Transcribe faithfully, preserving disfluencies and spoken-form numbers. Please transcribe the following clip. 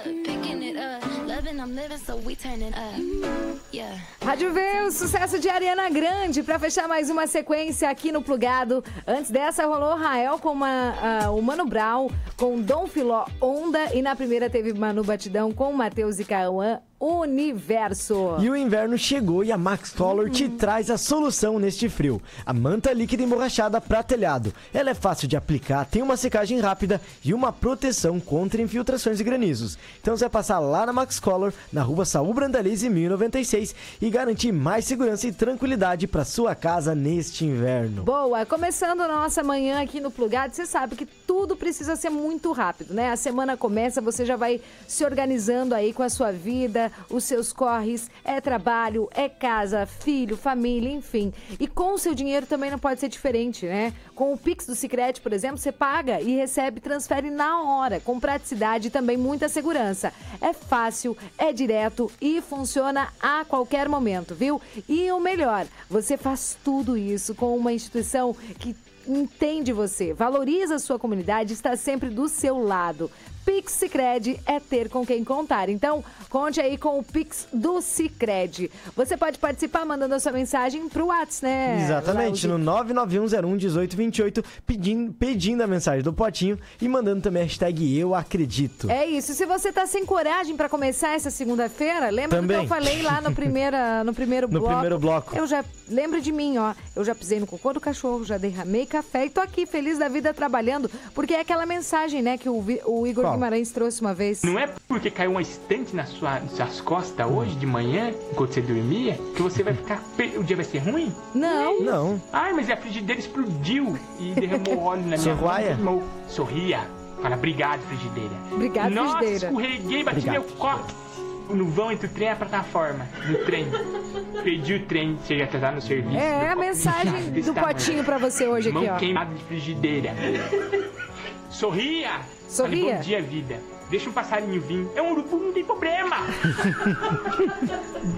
Rádio V, o sucesso de Ariana Grande, pra fechar mais uma sequência aqui no Plugado. Antes dessa rolou Rael com uma, uh, o Mano Brown, com Dom Filó, Onda, e na primeira teve Manu Batidão com Matheus e Cauã, Universo. E o inverno chegou e a Max Color hum. te traz a solução neste frio. A manta líquida emborrachada pra telhado. Ela é fácil de aplicar, tem uma secagem rápida e uma proteção contra infiltrações e granizos. Então você vai passar lá na Max Color, na rua Saúl Brandalize mil e noventa e seis, e garantir mais segurança e tranquilidade pra sua casa neste inverno. Boa, começando a nossa manhã aqui no Plugado, você sabe que tudo precisa ser muito rápido, né? A semana começa, você já vai se organizando aí com a sua vida, os seus corres, é trabalho, é casa, filho, família, enfim. E com o seu dinheiro também não pode ser diferente, né? Com o Pix do Sicredi, por exemplo, você paga e recebe, transfere na hora, com praticidade e também muita segurança. É fácil, é direto e funciona a qualquer momento, viu? E o melhor, você faz tudo isso com uma instituição que entende você, valoriza a sua comunidade, está sempre do seu lado. Pix Sicredi é ter com quem contar. Então, conte aí com o Pix do Sicredi. Você pode participar mandando a sua mensagem pro WhatsApp, né? Exatamente, no nove nove um zero um um oito dois oito, pedindo, pedindo a mensagem do potinho e mandando também a hashtag Eu Acredito. É isso. Se você tá sem coragem pra começar essa segunda-feira, lembra também do que eu falei lá no, primeira, no primeiro no bloco? No primeiro bloco. Eu já... Lembra de mim, ó. Eu já pisei no cocô do cachorro, já derramei café e tô aqui feliz da vida trabalhando, porque é aquela mensagem, né, que o, o Igor Qual? Guimarães trouxe uma vez. Não é porque caiu uma estante na sua, nas suas costas hoje de manhã, enquanto você dormia, que você vai ficar... O dia vai ser ruim? Não. Não. Ai, mas a frigideira explodiu e derramou óleo na minha mão. Sorria. Fala, obrigado, frigideira. Obrigado, Nossa, frigideira. Nossa, escorreguei, bati obrigado. Meu cóccix. No vão entre o trem e a plataforma. No trem. Perdi o trem, você já tá no serviço. É, a mensagem do potinho pra você hoje aqui, ó. Mão queimada de frigideira. Sorria. Sorria. Falei, bom dia, vida. Deixa um passarinho vir. É um urubu, não tem problema.